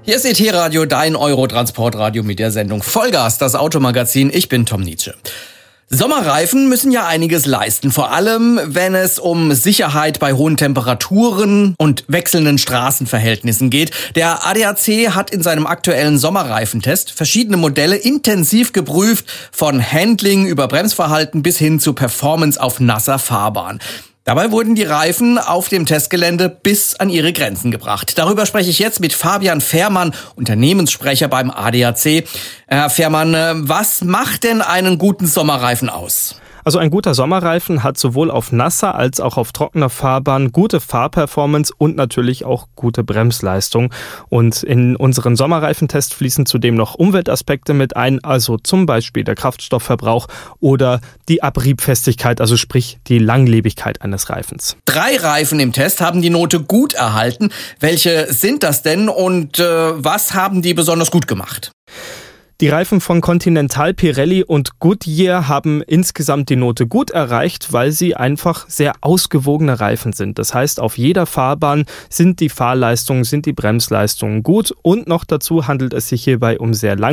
Hier ist ET-Radio, dein Euro-Transportradio mit der Sendung Vollgas, das Automagazin. Ich bin Tom Nietzsche. Sommerreifen müssen ja einiges leisten, vor allem wenn es um Sicherheit bei hohen Temperaturen und wechselnden Straßenverhältnissen geht. Der ADAC hat in seinem aktuellen Sommerreifentest verschiedene Modelle intensiv geprüft, von Handling über Bremsverhalten bis hin zu Performance auf nasser Fahrbahn. Dabei wurden die Reifen auf dem Testgelände bis an ihre Grenzen gebracht. Darüber spreche ich jetzt mit Fabian Fährmann, Unternehmenssprecher beim ADAC. Herr Fährmann, was macht denn einen guten Sommerreifen aus? Also ein guter Sommerreifen hat sowohl auf nasser als auch auf trockener Fahrbahn gute Fahrperformance und natürlich auch gute Bremsleistung. Und in unseren Sommerreifentest fließen zudem noch Umweltaspekte mit ein, also zum Beispiel der Kraftstoffverbrauch oder die Abriebfestigkeit, also sprich die Langlebigkeit eines Reifens. 3 Reifen im Test haben die Note gut erhalten. Welche sind das denn und was haben die besonders gut gemacht? Die Reifen von Continental, Pirelli und Goodyear haben insgesamt die Note gut erreicht, weil sie einfach sehr ausgewogene Reifen sind. Das heißt, auf jeder Fahrbahn sind die Fahrleistungen, sind die Bremsleistungen gut und noch dazu handelt es sich hierbei um sehr